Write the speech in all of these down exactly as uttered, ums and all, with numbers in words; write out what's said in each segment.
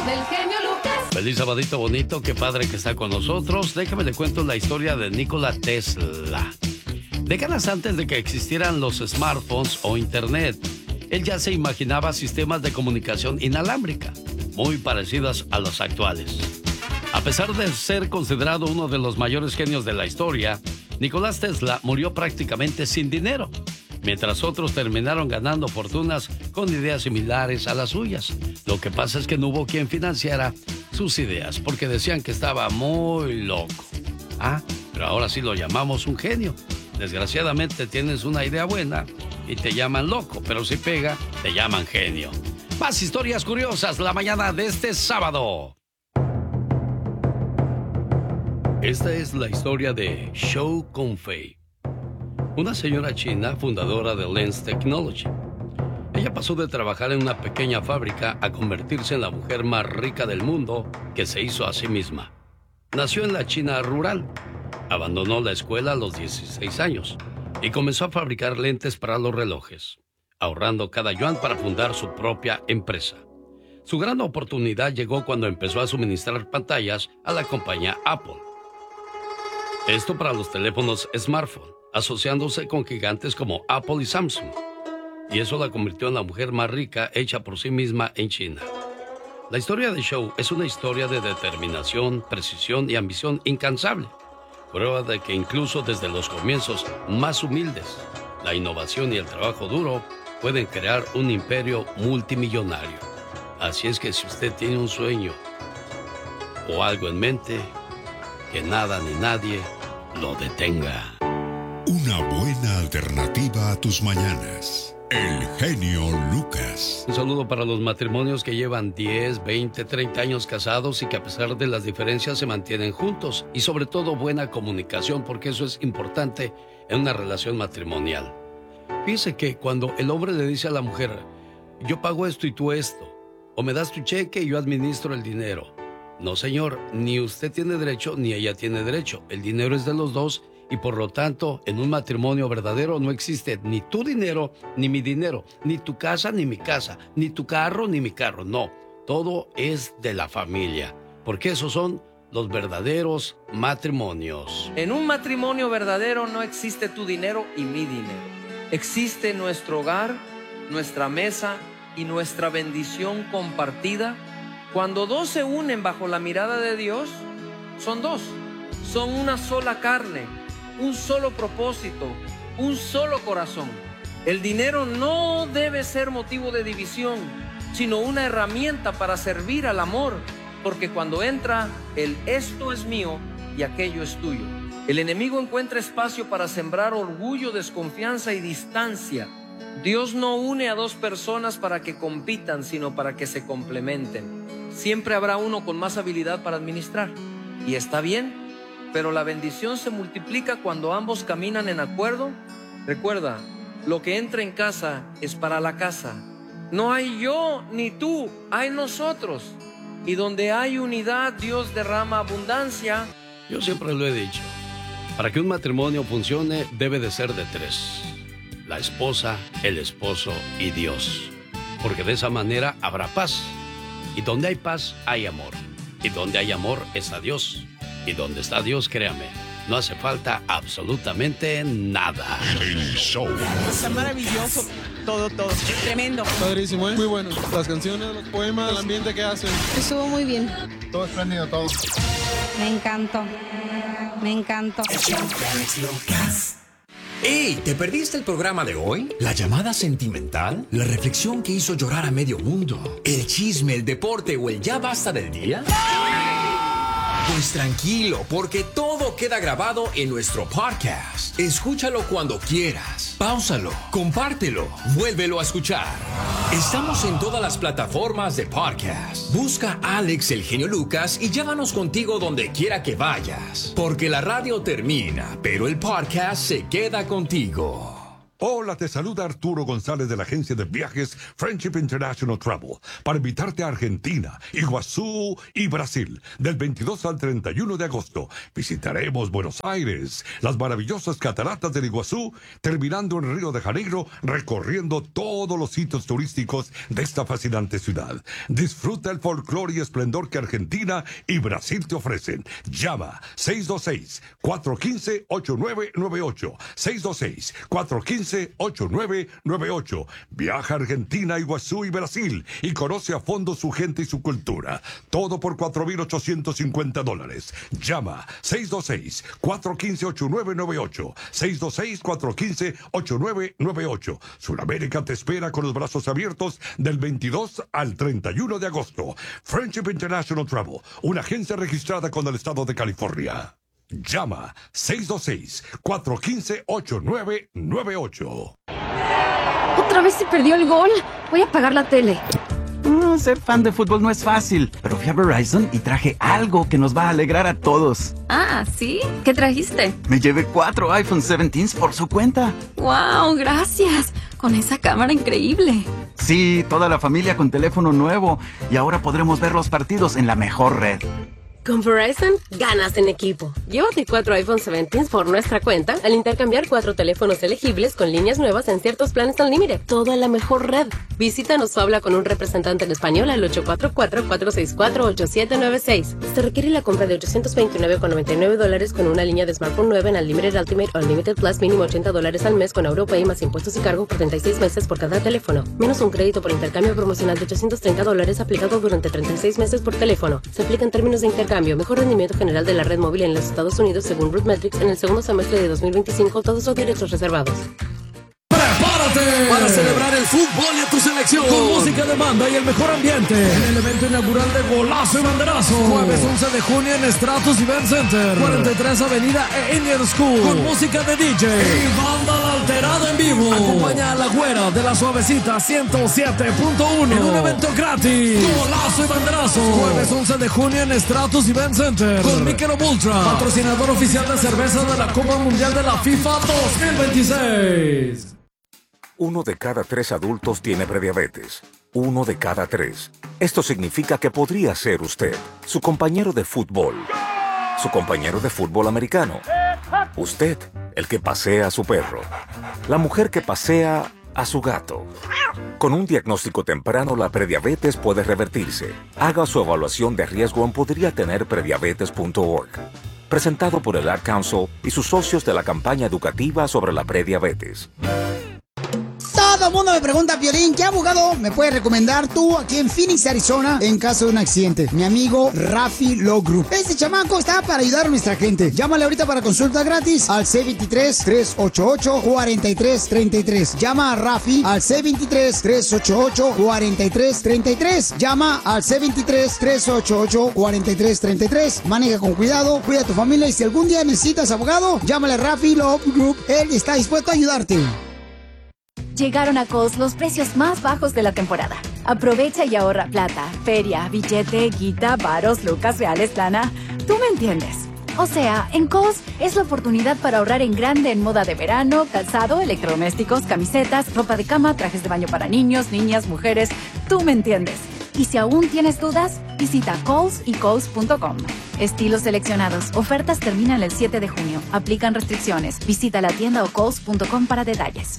del genio Lucas. Feliz sabadito bonito, qué padre que está con nosotros. Déjame le cuento la historia de Nikola Tesla. Décadas antes de que existieran los smartphones o internet, él ya se imaginaba sistemas de comunicación inalámbrica, muy parecidos a los actuales. A pesar de ser considerado uno de los mayores genios de la historia, Nicolás Tesla murió prácticamente sin dinero, mientras otros terminaron ganando fortunas con ideas similares a las suyas. Lo que pasa es que no hubo quien financiara sus ideas, porque decían que estaba muy loco. Ah, pero ahora sí lo llamamos un genio. Desgraciadamente tienes una idea buena y te llaman loco, pero si pega, te llaman genio. Más historias curiosas la mañana de este sábado. Esta es la historia de Zhou Confei, una señora china fundadora de Lens Technology. Ella pasó de trabajar en una pequeña fábrica a convertirse en la mujer más rica del mundo que se hizo a sí misma. Nació en la China rural, abandonó la escuela a los dieciséis años y comenzó a fabricar lentes para los relojes, ahorrando cada yuan para fundar su propia empresa. Su gran oportunidad llegó cuando empezó a suministrar pantallas a la compañía Apple. Esto para los teléfonos smartphone, asociándose con gigantes como Apple y Samsung. Y eso la convirtió en la mujer más rica hecha por sí misma en China. La historia de Zhou es una historia de determinación, precisión y ambición incansable. Prueba de que incluso desde los comienzos más humildes, la innovación y el trabajo duro pueden crear un imperio multimillonario. Así es que si usted tiene un sueño o algo en mente, que nada ni nadie lo detenga. Una buena alternativa a tus mañanas. El genio Lucas. Un saludo para los matrimonios que llevan diez, veinte, treinta años casados y que a pesar de las diferencias se mantienen juntos. Y sobre todo buena comunicación, porque eso es importante en una relación matrimonial. Fíjese que cuando el hombre le dice a la mujer, yo pago esto y tú esto, o me das tu cheque y yo administro el dinero. No, señor, ni usted tiene derecho ni ella tiene derecho. El dinero es de los dos y por lo tanto, en un matrimonio verdadero no existe ni tu dinero ni mi dinero, ni tu casa ni mi casa, ni tu carro ni mi carro. No, todo es de la familia, porque esos son los verdaderos matrimonios. En un matrimonio verdadero no existe tu dinero y mi dinero. Existe nuestro hogar, nuestra mesa y nuestra bendición compartida. Cuando dos se unen bajo la mirada de Dios, son dos, son una sola carne, un solo propósito, un solo corazón. El dinero no debe ser motivo de división, sino una herramienta para servir al amor, porque cuando entra el esto es mío y aquello es tuyo, el enemigo encuentra espacio para sembrar orgullo, desconfianza y distancia. Dios no une a dos personas para que compitan, sino para que se complementen. Siempre habrá uno con más habilidad para administrar, y está bien, pero la bendición se multiplica cuando ambos caminan en acuerdo. Recuerda, lo que entra en casa es para la casa. No hay yo ni tú, hay nosotros. Y donde hay unidad, Dios derrama abundancia. Yo siempre lo he dicho, para que un matrimonio funcione debe de ser de tres: la esposa, el esposo y Dios, porque de esa manera habrá paz. Y donde hay paz, hay amor. Y donde hay amor, está Dios. Y donde está Dios, créame, no hace falta absolutamente nada. El show. Está maravilloso. Todo, todo. Tremendo. Padrísimo, ¿eh? Muy bueno. Las canciones, los poemas, el ambiente que hacen. Estuvo muy bien. Todo espléndido, todo. Me encantó. Me encantó. ¡Ey! ¿Te perdiste el programa de hoy? ¿La llamada sentimental? ¿La reflexión que hizo llorar a medio mundo? ¿El chisme, el deporte o el ya basta del día? Pues tranquilo, porque todo queda grabado en nuestro podcast. Escúchalo cuando quieras. Páusalo, compártelo, vuélvelo a escuchar. Estamos en todas las plataformas de podcast. Busca a Alex el Genio Lucas y llévanos contigo donde quiera que vayas. Porque la radio termina, pero el podcast se queda contigo. Hola, te saluda Arturo González de la agencia de viajes Friendship International Travel para invitarte a Argentina, Iguazú y Brasil del veintidós al treinta y uno de agosto. Visitaremos Buenos Aires, las maravillosas cataratas del Iguazú, terminando en Río de Janeiro, recorriendo todos los sitios turísticos de esta fascinante ciudad. Disfruta el folclore y esplendor que Argentina y Brasil te ofrecen. Llama seis dos seis, cuatro uno cinco, ocho nueve nueve ocho, seis dos seis, cuatro uno cinco, ocho nueve nueve ocho. Viaja a Argentina, Iguazú y Brasil y conoce a fondo su gente y su cultura. Todo por cuatro mil ochocientos cincuenta dólares. Llama seis dos seis, cuatro uno cinco, ocho nueve nueve ocho, seis dos seis, cuatro uno cinco, ocho nueve nueve ocho. Sudamérica te espera con los brazos abiertos del veintidós al treinta y uno de agosto. Friendship International Travel, una agencia registrada con el estado de California. Llama seis dos seis, cuatro uno cinco, ocho nueve nueve ocho. Otra vez se perdió el gol. Voy a apagar la tele. Mm, ser fan de fútbol no es fácil, pero fui a Verizon y traje algo que nos va a alegrar a todos. Ah, ¿sí? ¿Qué trajiste? Me llevé cuatro iPhone diecisiete por su cuenta. ¡Wow! Gracias. Con esa cámara increíble. Sí, toda la familia con teléfono nuevo. Y ahora podremos ver los partidos en la mejor red. Con Verizon, ganas en equipo. Llévate cuatro iPhone diecisiete por nuestra cuenta al intercambiar cuatro teléfonos elegibles con líneas nuevas en ciertos planes Unlimited. Todo en la mejor red. Visítanos o habla con un representante en español al ocho cuatro cuatro, cuatro seis cuatro, ocho siete nueve seis. Se requiere la compra de ochocientos veintinueve con noventa y nueve dólares con una línea de smartphone nueva en Unlimited Ultimate o Unlimited Plus mínimo ochenta dólares al mes con AuroPay más impuestos y cargo por treinta y seis meses por cada teléfono. Menos un crédito por intercambio promocional de ochocientos treinta dólares aplicado durante treinta y seis meses por teléfono. Se aplica en términos de intercambio. Mejor rendimiento general de la red móvil en los Estados Unidos según RootMetrics en el segundo semestre de dos mil veinticinco. Todos los derechos reservados. ¡Prepárate para celebrar el fútbol y a tu selección! Con música de banda y el mejor ambiente. En el evento inaugural de Golazo y Banderazo. Jueves once de junio en Stratus Event Center. cuarenta y tres Avenida e Indian School. Con música de D J. Y banda La Alterada en vivo. Acompaña a la güera de la suavecita ciento siete punto uno. En un evento gratis. Golazo y Banderazo. Jueves once de junio en Stratus Event Center. Con Michelob Ultra. Patrocinador oficial de cerveza de la Copa Mundial de la FIFA dos mil veintiséis. Uno de cada tres adultos tiene prediabetes. Uno de cada tres. Esto significa que podría ser usted, su compañero de fútbol, su compañero de fútbol americano, usted, el que pasea a su perro, la mujer que pasea a su gato. Con un diagnóstico temprano, la prediabetes puede revertirse. Haga su evaluación de riesgo en podría tener prediabetes punto org. Presentado por el Ad Council y sus socios de la campaña educativa sobre la prediabetes. Todo el mundo me pregunta, Piolín, ¿qué abogado me puedes recomendar tú aquí en Phoenix, Arizona, en caso de un accidente? Mi amigo Rafi Law Group. Este chamaco está para ayudar a nuestra gente. Llámale ahorita para consulta gratis al C veintitrés, trescientos ochenta y ocho, cuarenta y tres treinta y tres. Llama a Rafi al C veintitrés, trescientos ochenta y ocho, cuarenta y tres treinta y tres. Llama al C veintitrés, trescientos ochenta y ocho, cuarenta y tres treinta y tres. Maneja con cuidado, cuida a tu familia y si algún día necesitas abogado, llámale a Rafi Law Group. Él está dispuesto a ayudarte. Llegaron a Kohl's los precios más bajos de la temporada. Aprovecha y ahorra plata, feria, billete, guita, varos, lucas, reales, lana. Tú me entiendes. O sea, en Kohl's es la oportunidad para ahorrar en grande en moda de verano, calzado, electrodomésticos, camisetas, ropa de cama, trajes de baño para niños, niñas, mujeres. Tú me entiendes. Y si aún tienes dudas, visita Kohl's y Kohl's punto com. Estilos seleccionados. Ofertas terminan el siete de junio. Aplican restricciones. Visita la tienda o Kohl's punto com para detalles.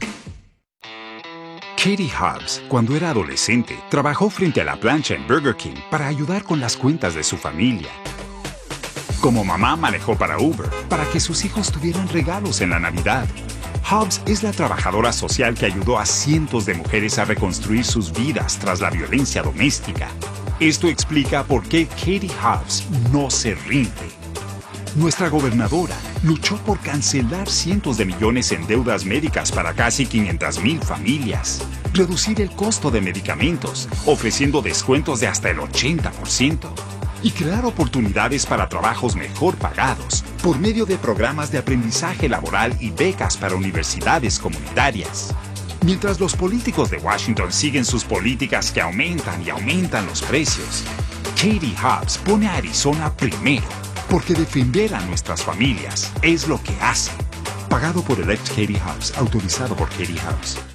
Katie Hobbs, cuando era adolescente, trabajó frente a la plancha en Burger King para ayudar con las cuentas de su familia. Como mamá manejó para Uber, para que sus hijos tuvieran regalos en la Navidad. Hobbs es la trabajadora social que ayudó a cientos de mujeres a reconstruir sus vidas tras la violencia doméstica. Esto explica por qué Katie Hobbs no se rinde. Nuestra gobernadora luchó por cancelar cientos de millones en deudas médicas para casi quinientas mil familias, reducir el costo de medicamentos, ofreciendo descuentos de hasta el ochenta por ciento, y crear oportunidades para trabajos mejor pagados por medio de programas de aprendizaje laboral y becas para universidades comunitarias. Mientras los políticos de Washington siguen sus políticas que aumentan y aumentan los precios, Katie Hobbs pone a Arizona primero. Porque defender a nuestras familias es lo que hace. Pagado por el ex Katie Hobbs, autorizado por Katie Hobbs.